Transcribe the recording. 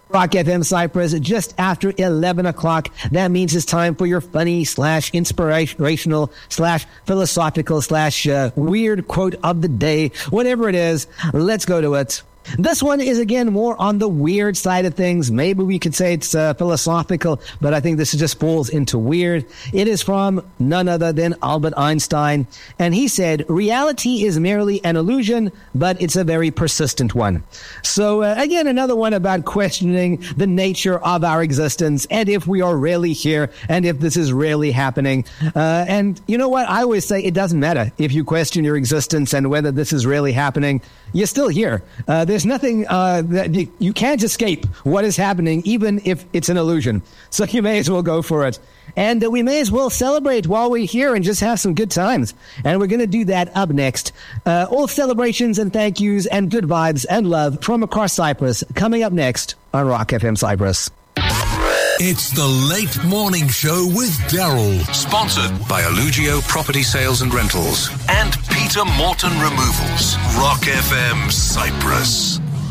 Rock FM Cyprus, just after 11 o'clock. That means it's time for your funny / inspirational / philosophical / weird quote of the day. Whatever it is, let's go to it. This one is, again, more on the weird side of things. Maybe we could say it's philosophical, but I think this just falls into weird. It is from none other than Albert Einstein. And he said, reality is merely an illusion, but it's a very persistent one. So, again, another one about questioning the nature of our existence and if we are really here and if this is really happening. And you know what? I always say it doesn't matter if you question your existence and whether this is really happening. You're still here. There's nothing that you can't escape what is happening, even if it's an illusion. So you may as well go for it. And we may as well celebrate while we're here and just have some good times. And we're going to do that up next. All celebrations and thank yous and good vibes and love from across Cyprus coming up next on Rock FM Cyprus. It's the Late Morning Show with Daryl. Sponsored by Allugio Property Sales and Rentals and Peter Morton Removals. Rock FM Cyprus.